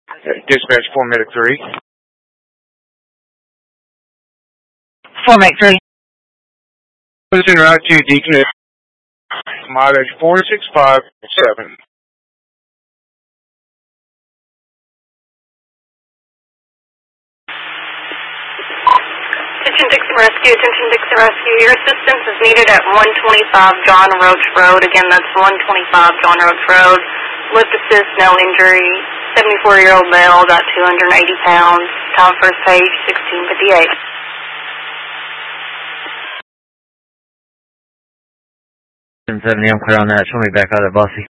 Dispatch 4 Medic 3. 4 Medic 3. Please en route to Deacon, mileage 4657. Attention Dixon Rescue. Your assistance is needed at 125 John Roach Road. Again, that's 125 John Roach Road. Lift assist, no injury. 74-year-old male, about 280 pounds. Time first page, 1658. 1070, I'm clear on that. Show me back out of Bossy.